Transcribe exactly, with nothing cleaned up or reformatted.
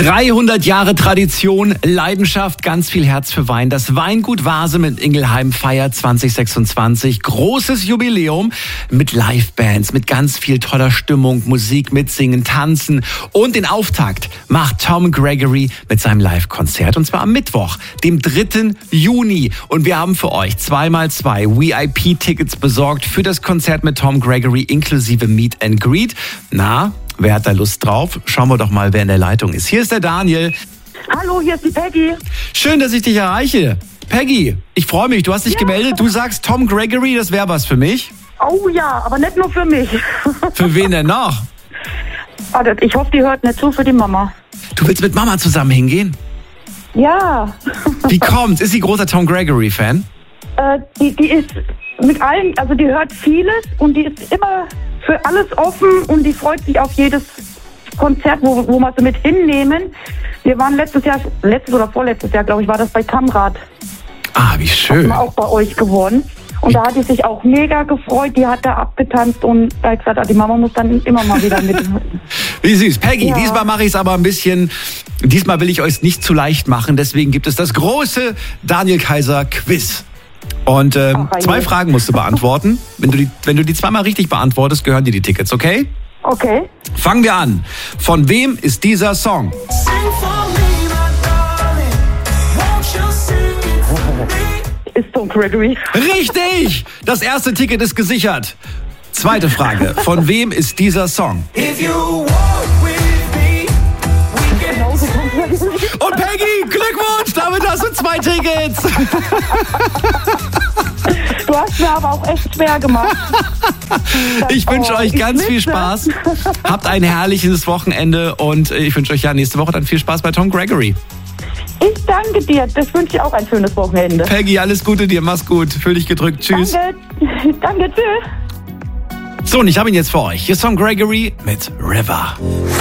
dreihundert Jahre Tradition, Leidenschaft, ganz viel Herz für Wein. Das Weingut Vase mit Ingelheim feiert zwanzig sechsundzwanzig. Großes Jubiläum mit Livebands, mit ganz viel toller Stimmung, Musik, Mitsingen, Tanzen. Und den Auftakt macht Tom Gregory mit seinem Live-Konzert. Und zwar am Mittwoch, dem dritten Juni. Und wir haben für euch zweimal zwei V I P-Tickets besorgt für das Konzert mit Tom Gregory inklusive Meet and Greet. Na, wer hat da Lust drauf? Schauen wir doch mal, wer in der Leitung ist. Hier ist der Daniel. Hallo, hier ist die Peggy. Schön, dass ich dich erreiche. Peggy, ich freue mich, du hast dich ja. gemeldet. Du sagst Tom Gregory, das wäre was für mich. Oh ja, aber nicht nur für mich. Für wen denn noch? Ich hoffe, die hört nicht zu, für die Mama. Du willst mit Mama zusammen hingehen? Ja. Wie kommt's? Ist sie großer Tom Gregory-Fan? Äh, die, die ist mit allen, also die hört vieles und die ist immer für alles offen und die freut sich auf jedes Konzert, wo, wo wir sie mit hinnehmen. Wir waren letztes Jahr, letztes oder vorletztes Jahr, glaube ich, war das bei Kamrad. Ah, wie schön. Haben wir auch bei euch gewonnen. Und da hat die sich auch mega gefreut, die hat da abgetanzt und da hat gesagt, die Mama muss dann immer mal wieder mit. Wie süß. Peggy, ja. diesmal mache ich es aber ein bisschen, diesmal will ich euch nicht zu leicht machen, deswegen gibt es das große Daniel Kaiser Quiz. Und äh, Ach, zwei Fragen musst du beantworten. Wenn du, die, wenn du die zweimal richtig beantwortest, gehören dir die Tickets, okay? Okay. Fangen wir an. Von wem ist dieser Song? Ist Tom Gregory. Richtig! Das erste Ticket ist gesichert. Zweite Frage. Von wem ist dieser Song? Und Peggy, Glückwunsch! Damit hast du zwei Tickets! Du hast mir aber auch echt schwer gemacht. Ich wünsche oh, euch ganz viel mitte. Spaß. Habt ein herrliches Wochenende und ich wünsche euch ja nächste Woche dann viel Spaß bei Tom Gregory. Ich danke dir. Das wünsche ich auch ein schönes Wochenende. Peggy, alles Gute dir. Mach's gut. Fühl dich gedrückt. Tschüss. Danke. Danke, tschüss. So, und ich habe ihn jetzt für euch. Hier ist Tom Gregory mit River.